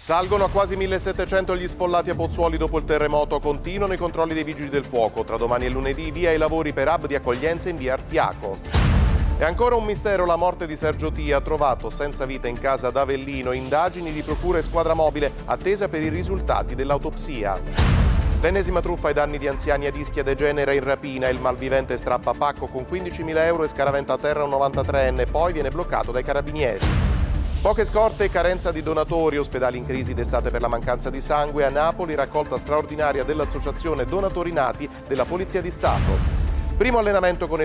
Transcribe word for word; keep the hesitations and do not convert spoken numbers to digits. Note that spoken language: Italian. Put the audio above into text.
Salgono a quasi millesettecento gli sfollati a Pozzuoli dopo il terremoto, continuano i controlli dei vigili del fuoco. Tra domani e lunedì via i lavori per hub di accoglienza in via Artiaco. E ancora un mistero la morte di Sergio Tia, trovato senza vita in casa ad Avellino, indagini di procura e squadra mobile, attesa per i risultati dell'autopsia. L'ennesima truffa ai danni di anziani ad Ischia degenera in rapina, il malvivente strappa pacco con quindicimila euro e scaraventa a terra un novantatreenne, poi viene bloccato dai carabinieri. Poche scorte e carenza di donatori, ospedali in crisi d'estate per la mancanza di sangue, a Napoli raccolta straordinaria dell'associazione Donatori Nati della Polizia di Stato. Primo allenamento con il